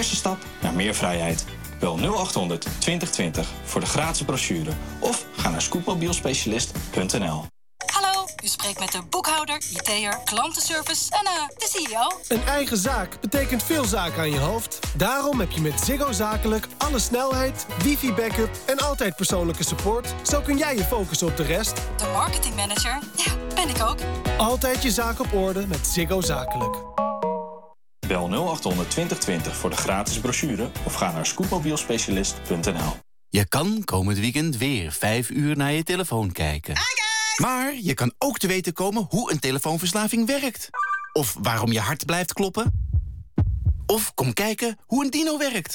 eerste stap naar meer vrijheid. Bel 0800 2020 voor de gratis brochure of ga naar scootmobielspecialist.nl. Hallo, u spreekt met de boekhouder, IT'er, klantenservice en de CEO. Een eigen zaak betekent veel zaken aan je hoofd. Daarom heb je met Ziggo Zakelijk alle snelheid, wifi-backup en altijd persoonlijke support. Zo kun jij je focussen op de rest. De marketingmanager, ja, ben ik ook. Altijd je zaak op orde met Ziggo Zakelijk. Bel 0800 2020 voor de gratis brochure of ga naar scootmobielspecialist.nl. Je kan komend weekend weer 5 uur naar je telefoon kijken. Maar je kan ook te weten komen hoe een telefoonverslaving werkt. Of waarom je hart blijft kloppen. Of kom kijken hoe een dino werkt.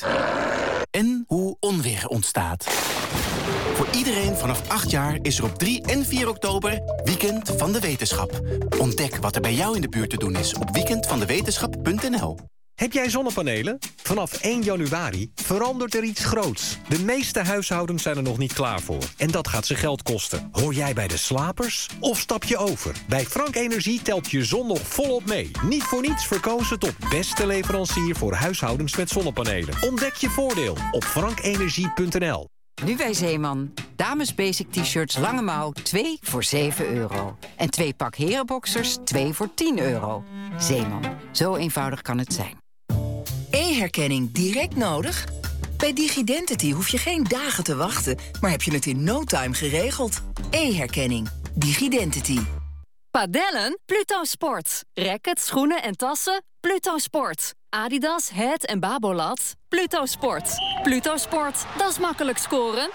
En hoe onweer ontstaat. Voor iedereen vanaf 8 jaar is er op 3 en 4 oktober Weekend van de Wetenschap. Ontdek wat er bij jou in de buurt te doen is op weekendvandewetenschap.nl. Heb jij zonnepanelen? Vanaf 1 januari verandert er iets groots. De meeste huishoudens zijn er nog niet klaar voor. En dat gaat ze geld kosten. Hoor jij bij de slapers? Of stap je over? Bij Frank Energie telt je zon nog volop mee. Niet voor niets verkozen tot beste leverancier voor huishoudens met zonnepanelen. Ontdek je voordeel op frankenergie.nl. Nu bij Zeeman. Dames basic t-shirts lange mouw 2 voor €7. En 2 pak herenboxers 2 voor €10. Zeeman. Zo eenvoudig kan het zijn. E-herkenning direct nodig? Bij Digidentity hoef je geen dagen te wachten, maar heb je het in no time geregeld. E-herkenning. Digidentity. Padellen? Pluto Sport. Rackets, schoenen en tassen? Pluto Sport. Adidas, Head en Babolat? Pluto Sport. Pluto Sport, dat is makkelijk scoren.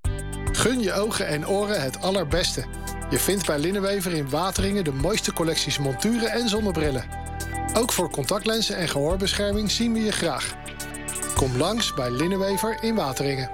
Gun je ogen en oren het allerbeste. Je vindt bij Linnenwever in Wateringen de mooiste collecties monturen en zonnebrillen. Ook voor contactlenzen en gehoorbescherming zien we je graag. Kom langs bij Linnenwever in Wateringen.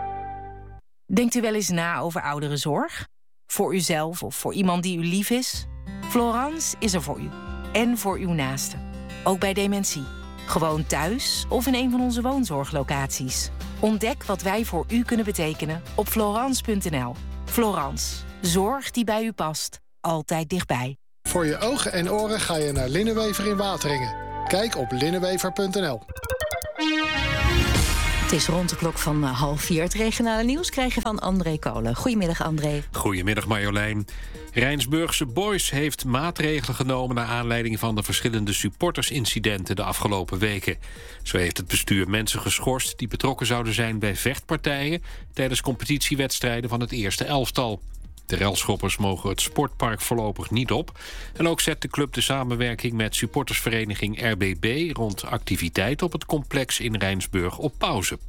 Denkt u wel eens na over ouderenzorg? Voor uzelf of voor iemand die u lief is? Florence is er voor u. En voor uw naasten. Ook bij dementie. Gewoon thuis of in een van onze woonzorglocaties. Ontdek wat wij voor u kunnen betekenen op Florence.nl. Florence. Zorg die bij u past. Altijd dichtbij. Voor je ogen en oren ga je naar Linnenwever in Wateringen. Kijk op linnenwever.nl. Het is rond de klok van 3:30. Het regionale nieuws krijgen van André Kolen. Goedemiddag, André. Goedemiddag, Marjolein. Rijnsburgse Boys heeft maatregelen genomen naar aanleiding van de verschillende supportersincidenten de afgelopen weken. Zo heeft het bestuur mensen geschorst die betrokken zouden zijn bij vechtpartijen tijdens competitiewedstrijden van het eerste elftal. De relschoppers mogen het sportpark voorlopig niet op. En ook zet de club de samenwerking met supportersvereniging RBB rond activiteit op het complex in Rijnsburg op pauze.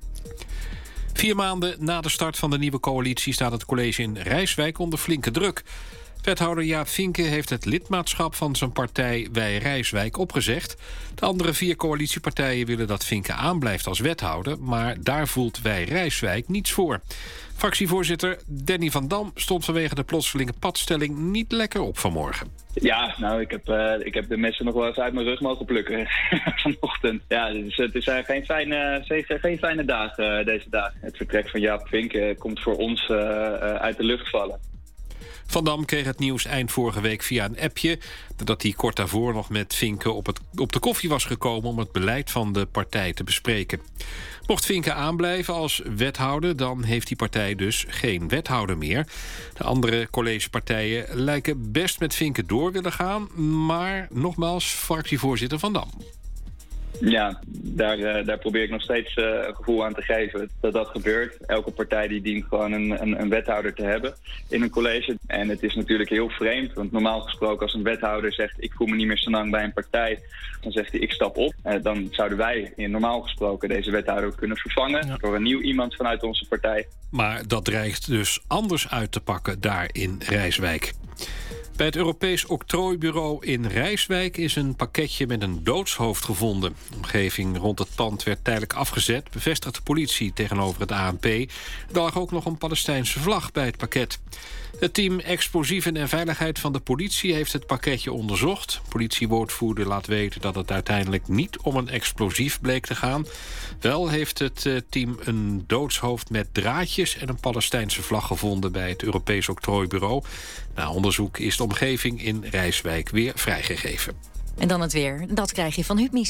4 maanden na de start van de nieuwe coalitie staat het college in Rijswijk onder flinke druk. Wethouder Jaap Vinken heeft het lidmaatschap van zijn partij Wij Rijswijk opgezegd. De andere 4 coalitiepartijen willen dat Vinken aanblijft als wethouder, maar daar voelt Wij Rijswijk niets voor. Fractievoorzitter Danny van Dam stond vanwege de plotselinge padstelling niet lekker op vanmorgen. Ja, nou, ik heb de messen nog wel eens uit mijn rug mogen plukken vanochtend. Ja, dus het is geen fijne dag deze dagen. Het vertrek van Jaap Vinken komt voor ons uit de lucht vallen. Van Dam kreeg het nieuws eind vorige week via een appje, nadat hij kort daarvoor nog met Vinken op de koffie was gekomen om het beleid van de partij te bespreken. Mocht Vinken aanblijven als wethouder, dan heeft die partij dus geen wethouder meer. De andere collegepartijen lijken best met Vinken door willen gaan, maar nogmaals, fractievoorzitter Van Dam. Ja, daar probeer ik nog steeds een gevoel aan te geven dat dat gebeurt. Elke partij die dient gewoon een wethouder te hebben in een college. En het is natuurlijk heel vreemd, want normaal gesproken als een wethouder zegt ik voel me niet meer zo lang bij een partij, dan zegt hij ik stap op. Dan zouden wij normaal gesproken deze wethouder kunnen vervangen door een nieuw iemand vanuit onze partij. Maar dat dreigt dus anders uit te pakken daar in Rijswijk. Bij het Europees Octrooibureau in Rijswijk is een pakketje met een doodshoofd gevonden. De omgeving rond het pand werd tijdelijk afgezet, bevestigt de politie tegenover het ANP. Er lag ook nog een Palestijnse vlag bij het pakket. Het team Explosieven en Veiligheid van de politie heeft het pakketje onderzocht. Politiewoordvoerder laat weten dat het uiteindelijk niet om een explosief bleek te gaan. Wel heeft het team een doodshoofd met draadjes en een Palestijnse vlag gevonden bij het Europees Octrooibureau. Na onderzoek is de omgeving in Rijswijk weer vrijgegeven. En dan het weer. Dat krijg je van Huub Miezee.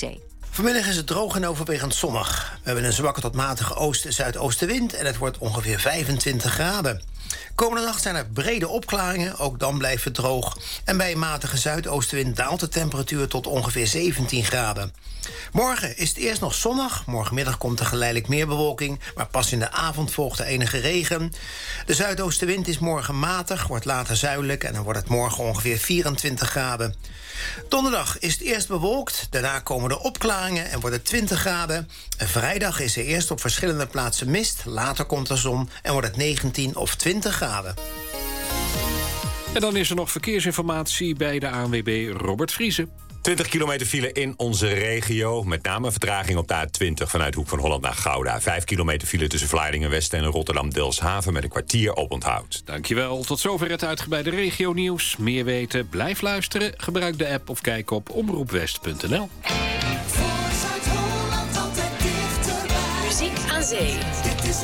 Vanmiddag is het droog en overwegend zonnig. We hebben een zwakke tot matige oost- en zuidoostenwind en het wordt ongeveer 25 graden. Komende nacht zijn er brede opklaringen, ook dan blijft het droog. En bij een matige zuidoostenwind daalt de temperatuur tot ongeveer 17 graden. Morgen is het eerst nog zonnig. Morgenmiddag komt er geleidelijk meer bewolking, maar pas in de avond volgt er enige regen. De zuidoostenwind is morgen matig, wordt later zuidelijk en dan wordt het morgen ongeveer 24 graden. Donderdag is het eerst bewolkt, daarna komen er opklaringen en wordt het 20 graden. En vrijdag is er eerst op verschillende plaatsen mist, later komt er zon en wordt het 19 of 20 graden. En dan is er nog verkeersinformatie bij de ANWB Robert Vriesen. 20 kilometer file in onze regio. Met name vertraging op de A20 vanuit Hoek van Holland naar Gouda. 5 kilometer file tussen Vlaardingen-West en Rotterdam-Delfshaven met een kwartier oponthoud. Dankjewel. Tot zover het uitgebreide regionieuws. Meer weten, blijf luisteren. Gebruik de app of kijk op omroepwest.nl. Muziek aan zee.